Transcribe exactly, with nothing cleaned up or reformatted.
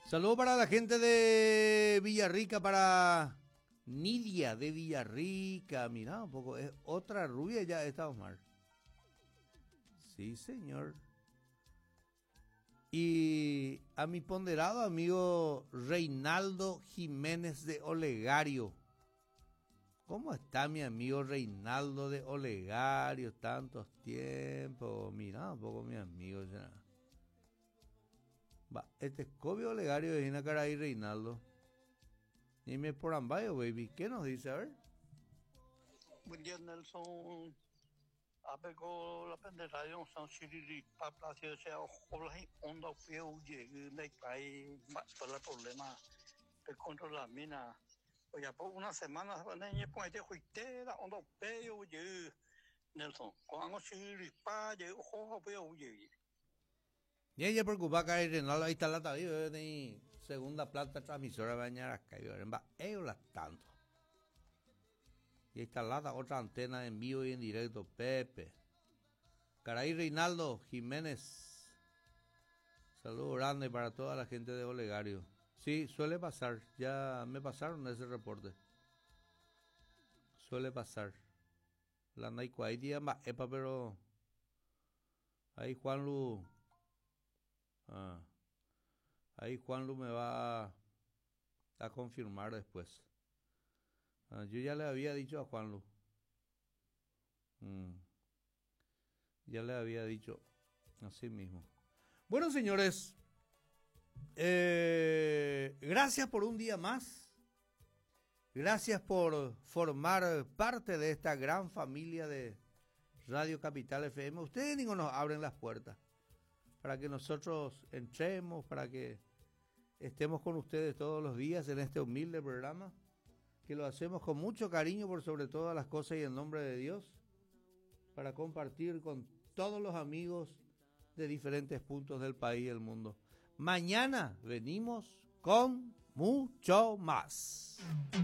Saludos para la gente de Villarrica, para Nidia de Villarrica. Mirá un poco, es otra rubia ya esta, Omar. Sí, señor. Y a mi ponderado amigo Reinaldo Jiménez de Olegario. ¿Cómo está mi amigo Reinaldo de Olegario? Tantos tiempos. Mira un poco mi amigo ya. Va, este es Cobio Olegario de Gina Caray Reinaldo. Y me por ambayo, baby. ¿Qué nos dice? A ver. Buen día, Nelson. Apego la penderación San Chiriri, Paplacio, sea, ojalá onda feo, llegue, me cae, para el problema, el control la mina. Oye, por una semana, niña, pues te fuiste, la onda feo, llegue, Nelson. Cuando Chiriri, pa, llegue, ojalá feo, llegue. Y ella preocupa que Reinaldo ahí está la tabla de segunda planta transmisora bañar acá. Y va, ellos tanto. Y ahí está la otra antena en vivo y en directo, Pepe. Caray Reinaldo Jiménez. Saludo grande para toda la gente de Olegario. Sí, suele pasar. Ya me pasaron ese reporte. Suele pasar. La Naiko ahí día más epa, pero ahí Juan Lu. Ah, ahí Juan Lu me va a, a confirmar después. Ah, yo ya le había dicho a Juan Lu. Mm. Ya le había dicho así mismo. Bueno, señores, eh, gracias por un día más. Gracias por formar parte de esta gran familia de Radio Capital F M. Ustedes ni nos abren las puertas para que nosotros entremos, para que estemos con ustedes todos los días en este humilde programa, que lo hacemos con mucho cariño por sobre todas las cosas y en nombre de Dios, para compartir con todos los amigos de diferentes puntos del país y del mundo. Mañana venimos con mucho más.